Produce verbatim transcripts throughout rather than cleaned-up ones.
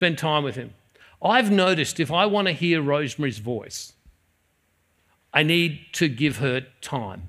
Spend time with him. I've noticed if I want to hear Rosemary's voice, I need to give her time.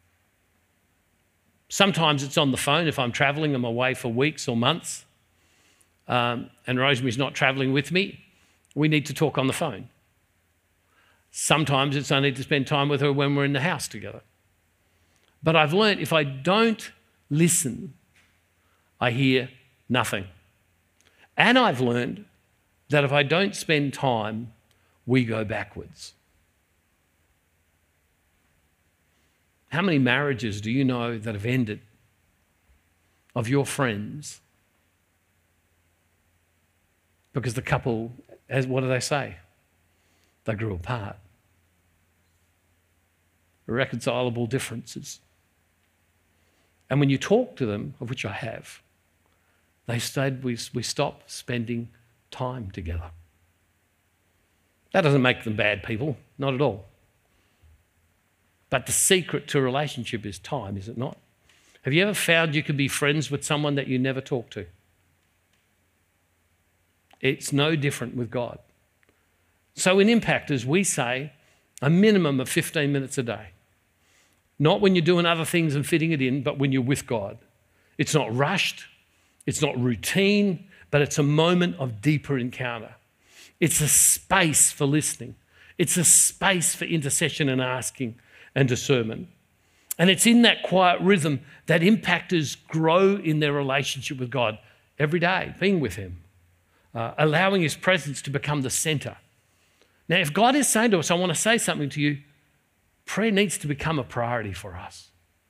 Sometimes it's on the phone if I'm travelling, I'm away for weeks or months, um, and Rosemary's not travelling with me, we need to talk on the phone. Sometimes it's only to spend time with her when we're in the house together. But I've learned if I don't listen, I hear nothing. And I've learned that if I don't spend time, we go backwards. How many marriages do you know that have ended of your friends because the couple, as what do they say? They grew apart. Irreconcilable differences. And when you talk to them, of which I have, they said we, we stopped spending time together. That doesn't make them bad people, not at all. But the secret to a relationship is time, is it not? Have you ever found you could be friends with someone that you never talk to? It's no different with God. So in Impactors, we say a minimum of fifteen minutes a day. Not when you're doing other things and fitting it in, but when you're with God. It's not rushed, it's not routine, but it's a moment of deeper encounter. It's a space for listening. It's a space for intercession and asking and discernment. And it's in that quiet rhythm that impactors grow in their relationship with God every day, being with him, uh, allowing his presence to become the centre. Now, if God is saying to us, I want to say something to you, prayer needs to become a priority for us,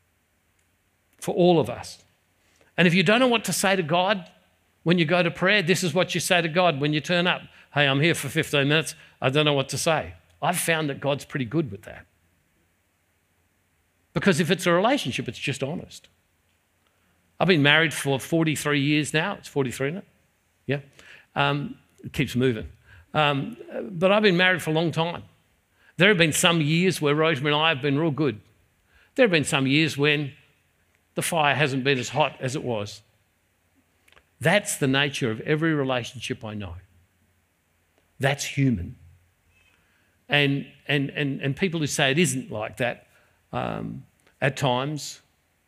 for all of us. And if you don't know what to say to God when you go to prayer, this is what you say to God when you turn up. Hey, I'm here for fifteen minutes. I don't know what to say. I've found that God's pretty good with that. Because if it's a relationship, it's just honest. I've been married for forty-three years now. It's forty-three, isn't it? Yeah. Um, it keeps moving. Um, but I've been married for a long time. There have been some years where Rosemary and I have been real good. There have been some years when the fire hasn't been as hot as it was. That's the nature of every relationship I know. That's human. And, and, and, and people who say it isn't like that, um, at times,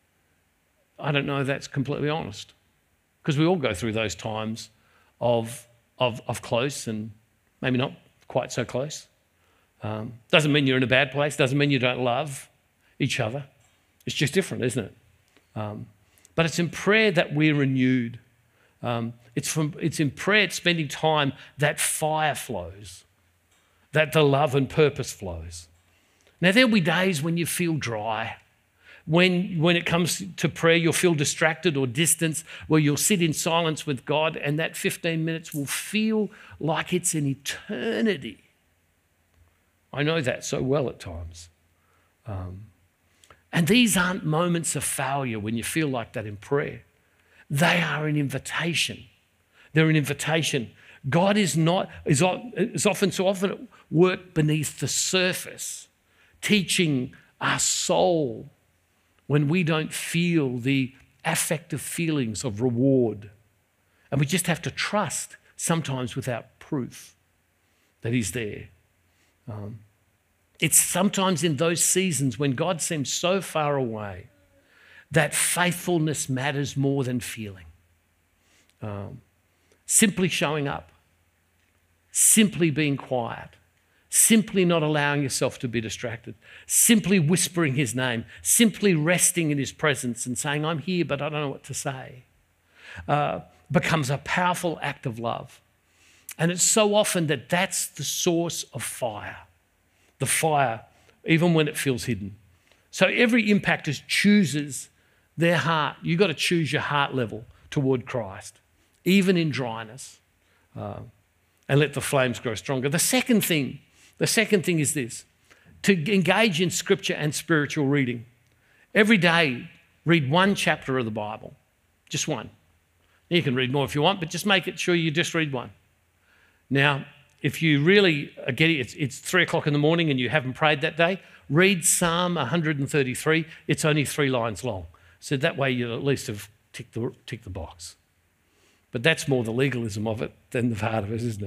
I don't know if that's completely honest. Because we all go through those times of, of, of close and maybe not quite so close. Um, doesn't mean you're in a bad place, doesn't mean you don't love each other. It's just different, isn't it? Um, but it's in prayer that we're renewed. Um, it's, from, it's in prayer, it's spending time that fire flows, that the love and purpose flows. Now, there'll be days when you feel dry. When, when it comes to prayer, you'll feel distracted or distanced, where you'll sit in silence with God, and that fifteen minutes will feel like it's an eternity. I know that so well at times. Um, and these aren't moments of failure when you feel like that in prayer. They are an invitation. They're an invitation. God is not, is, is often so often at work beneath the surface, teaching our soul when we don't feel the affective feelings of reward. And we just have to trust, sometimes without proof, that he's there. Um, it's sometimes in those seasons when God seems so far away that faithfulness matters more than feeling. Um, simply showing up, simply being quiet, simply not allowing yourself to be distracted, simply whispering his name, simply resting in his presence and saying, I'm here, but I don't know what to say, uh, becomes a powerful act of love. And it's so often that that's the source of fire, the fire, even when it feels hidden. So every impactor chooses their heart. You've got to choose your heart level toward Christ, even in dryness, uh, and let the flames grow stronger. The second thing, the second thing is this, to engage in scripture and spiritual reading. Every day, read one chapter of the Bible, just one. You can read more if you want, but just make it sure you just read one. Now, if you really are getting, it's, it's three o'clock in the morning and you haven't prayed that day, read Psalm one thirty-three. It's only three lines long. So that way you'll at least have ticked the, ticked the box. But that's more the legalism of it than the heart of it, isn't it?